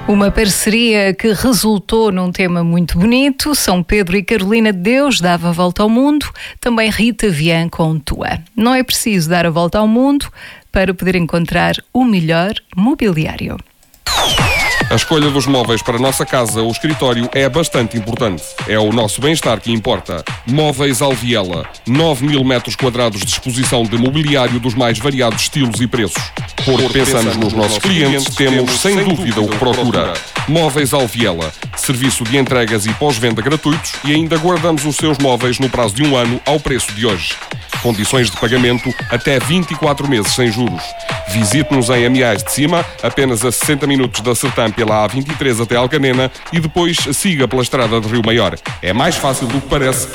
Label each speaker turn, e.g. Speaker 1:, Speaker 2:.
Speaker 1: Uma parceria que resultou num tema muito bonito. São Pedro e Carolina, Deus dava a volta ao mundo. Também Rita Vian com Tua. Não é preciso dar a volta ao mundo para poder encontrar o melhor mobiliário.
Speaker 2: A escolha dos móveis para a nossa casa ou escritório é bastante importante. É o nosso bem-estar que importa. Móveis Alviela. 9.000 metros quadrados de exposição de mobiliário dos mais variados estilos e preços. Porque pensamos nos nossos clientes, temos sem dúvida o que procura. Móveis Alviela. Serviço de entregas e pós-venda gratuitos e ainda guardamos os seus móveis no prazo de 1 ano ao preço de hoje. Condições de pagamento até 24 meses sem juros. Visite-nos em Amiais de Cima, apenas a 60 minutos da Sertã pela A23 até Alcanena e depois siga pela estrada de Rio Maior. É mais fácil do que parece